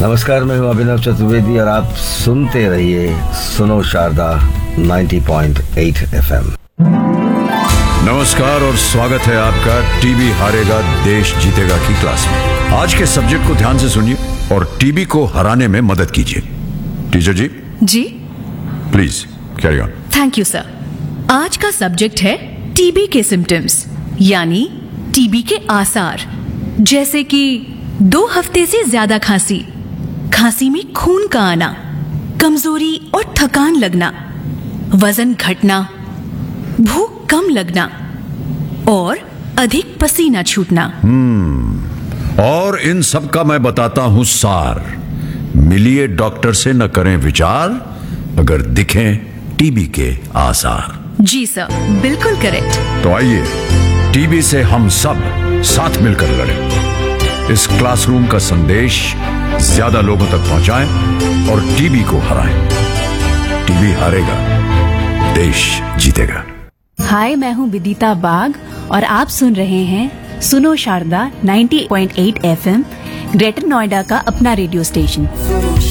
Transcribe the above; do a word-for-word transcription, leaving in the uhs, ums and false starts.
नमस्कार, मैं हूं अभिनव चतुर्वेदी और आप सुनते रहिए सुनो शारदा नब्बे पॉइंट आठ एफएम। नमस्कार और स्वागत है आपका टीबी हारेगा देश जीतेगा की क्लास में। आज के सब्जेक्ट को ध्यान से सुनिए और टीबी को हराने में मदद कीजिए। Teacher ji ji please carry on. Thank you sir. आज का सब्जेक्ट है टीबी के सिम्टम्स, यानी टीबी के आसार, जैसे कि दो हफ्ते से ज्यादा खांसी, खांसी में खून का आना, कमजोरी और थकान लगना, वजन घटना, भूख कम लगना और अधिक पसीना छूटना। और इन सब का मैं बताता हूं सार। मिलिए डॉक्टर से, न करें विचार, अगर दिखें टीबी के आसार। जी सर, बिल्कुल करेक्ट। तो आइए टीबी से हम सब साथ मिलकर लड़ें। इस क्लासरूम का संदेश ज्यादा लोगों तक पहुंचाएं और टीबी को हराएं। टीबी हारेगा, देश जीतेगा। हाय, मैं हूँ विदिता बाग और आप सुन रहे हैं सुनो शारदा नब्बे पॉइंट आठ एफएम, ग्रेटर नोएडा का अपना रेडियो स्टेशन।